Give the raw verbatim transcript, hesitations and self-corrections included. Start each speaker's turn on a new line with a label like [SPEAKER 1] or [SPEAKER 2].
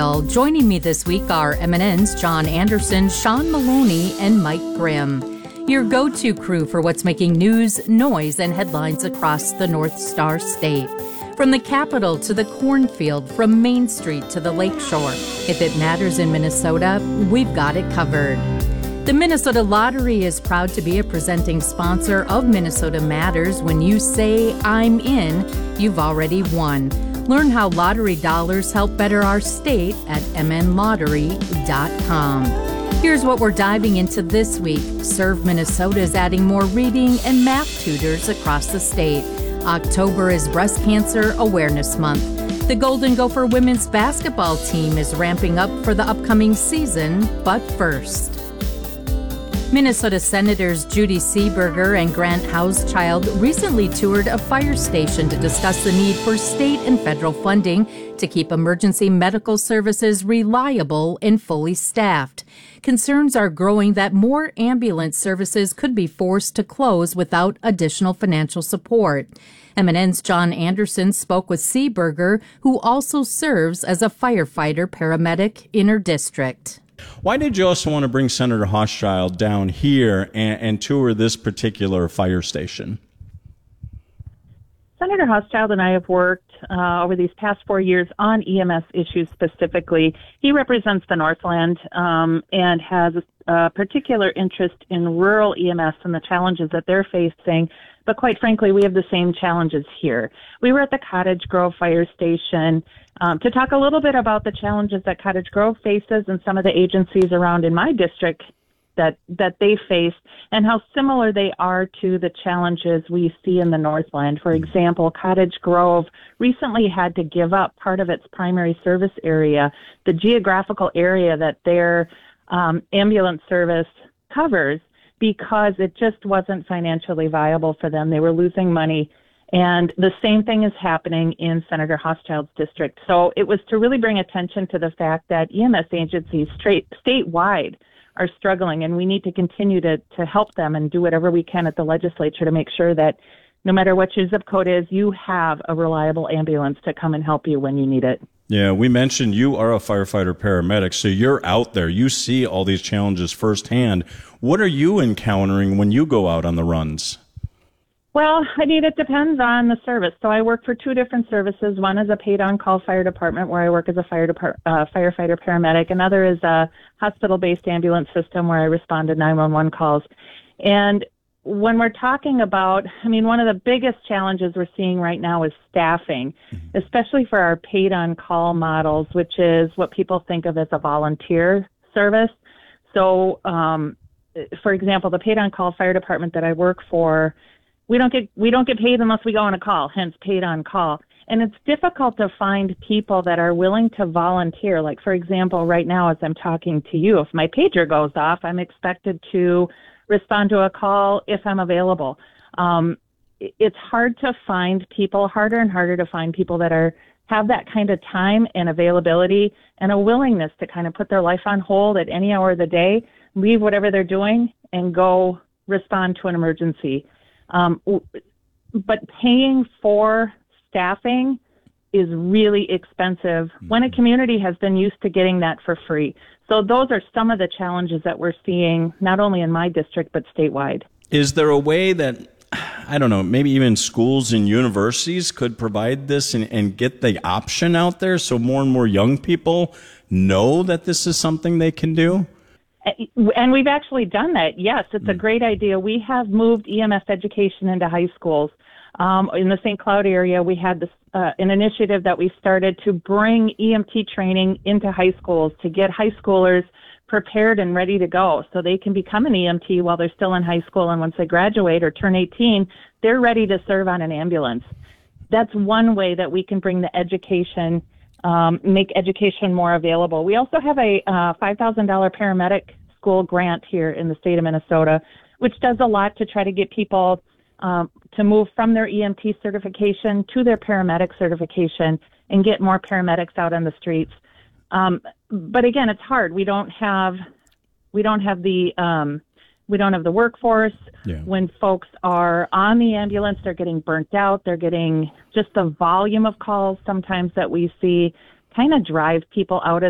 [SPEAKER 1] Weigel. Joining me this week are M N N's John Anderson, Sean Maloney, and Mike Grimm. Your go-to crew for what's making news, noise, and headlines across the North Star State. From the Capitol to the cornfield, from Main Street to the Lakeshore. If it matters in Minnesota, we've got it covered. The Minnesota Lottery is proud to be a presenting sponsor of Minnesota Matters. When you say, I'm in, you've already won. Learn how lottery dollars help better our state at m n lottery dot com. Here's what we're diving into this week. Serve Minnesota is adding more reading and math tutors across the state. October is Breast Cancer Awareness Month. The Golden Gopher women's basketball team is ramping up for the upcoming season, but first. Minnesota Senators Judy Seeberger and Grant Hauschild recently toured a fire station to discuss the need for state and federal funding to keep emergency medical services reliable and fully staffed. Concerns are growing that more ambulance services could be forced to close without additional financial support. M N N's John Anderson spoke with Seeberger, who also serves as a firefighter paramedic in her district.
[SPEAKER 2] Why did you also want to bring Senator Hauschild down here and, and tour this particular fire station?
[SPEAKER 3] Senator Hauschild and I have worked uh, over these past four years on E M S issues specifically. He represents the Northland um, and has a particular interest in rural E M S and the challenges that they're facing. But quite frankly, we have the same challenges here. We were at the Cottage Grove Fire Station um, to talk a little bit about the challenges that Cottage Grove faces and some of the agencies around in my district that that they face and how similar they are to the challenges we see in the Northland. For example, Cottage Grove recently had to give up part of its primary service area, the geographical area that their um, ambulance service covers, because it just wasn't financially viable for them. They were losing money. And the same thing is happening in Senator Hauschild's district. So it was to really bring attention to the fact that E M S agencies straight, statewide are struggling, and we need to continue to, to help them and do whatever we can at the legislature to make sure that no matter what your zip code is, you have a reliable ambulance to come and help you when you need it.
[SPEAKER 2] Yeah, we mentioned you are a firefighter paramedic, so you're out there. You see all these challenges firsthand. What are you encountering when you go out on the runs?
[SPEAKER 3] Well, I mean, it depends on the service. So I work for two different services. One is a paid-on-call fire department where I work as a fire depart- uh, firefighter paramedic. Another is a hospital-based ambulance system where I respond to nine one one calls. And when we're talking about, I mean, one of the biggest challenges we're seeing right now is staffing, mm-hmm. especially for our paid-on-call models, which is what people think of as a volunteer service. So, um, for example, the paid-on-call fire department that I work for, we don't get we don't get paid unless we go on a call, hence paid-on-call. And it's difficult to find people that are willing to volunteer. Like, for example, right now as I'm talking to you, if my pager goes off, I'm expected to respond to a call if I'm available. Um, it's hard to find people, harder and harder to find people that are have that kind of time and availability and a willingness to kind of put their life on hold at any hour of the day, leave whatever they're doing, and go respond to an emergency. Um, but paying for staffing is really expensive when a community has been used to getting that for free. So those are some of the challenges that we're seeing, not only in my district, but statewide.
[SPEAKER 2] Is there a way that, I don't know, maybe even schools and universities could provide this and, and get the option out there so more and more young people know that this is something they can do?
[SPEAKER 3] And we've actually done that. Yes, it's a great idea. We have moved E M S education into high schools. Um, in the Saint Cloud area, we had this, uh, an initiative that we started to bring E M T training into high schools to get high schoolers prepared and ready to go so they can become an E M T while they're still in high school. And once they graduate or turn eighteen, they're ready to serve on an ambulance. That's one way that we can bring the education Um, make education more available. We also have a uh, five thousand dollars paramedic school grant here in the state of Minnesota, which does a lot to try to get people um, to move from their E M T certification to their paramedic certification and get more paramedics out on the streets. Um, but again, it's hard. We don't have we don't have the um, we don't have the workforce. Yeah. When folks are on the ambulance, they're getting burnt out. They're getting just the volume of calls sometimes that we see kind of drive people out of